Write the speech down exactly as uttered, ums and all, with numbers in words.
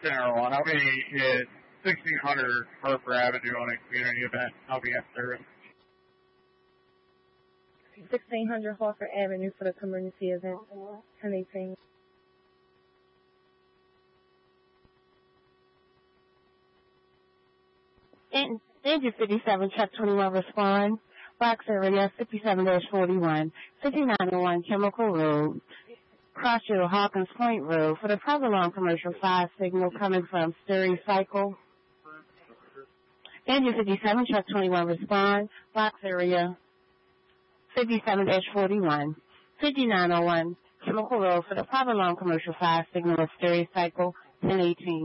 General one. I'll be at sixteen hundred Harper Avenue on a community event. I'll be at service. sixteen hundred Harper Avenue for the community event. ten eighteen. Engine fifty-seven, truck twenty-one, respond. Box area fifty-seven dash forty-one, fifty-nine oh one Chemical Road, Crossfield Hawkins Point Road for the Provolone Commercial five signal coming from Sturry Cycle. Engine fifty-seven, truck twenty-one, respond. Box area fifty-seven dash forty-one, fifty-nine oh one Chemical Road for the Provolone Commercial five signal of Sturry Cycle, ten eighteen.